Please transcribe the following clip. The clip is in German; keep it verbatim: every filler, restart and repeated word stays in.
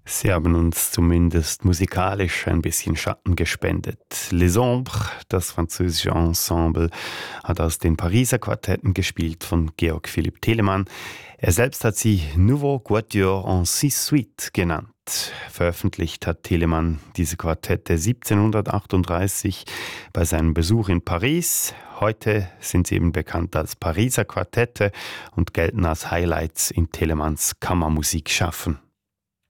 Sie haben uns zumindest musikalisch ein bisschen Schatten gespendet. Les Ombres, das französische Ensemble, hat aus den Pariser Quartetten gespielt von Georg Philipp Telemann. Er selbst hat sie Nouveau Quatuor en Six Suites genannt. Veröffentlicht hat Telemann diese Quartette siebzehnhundertachtunddreißig bei seinem Besuch in Paris. Heute sind sie eben bekannt als Pariser Quartette und gelten als Highlights in Telemanns Kammermusikschaffen.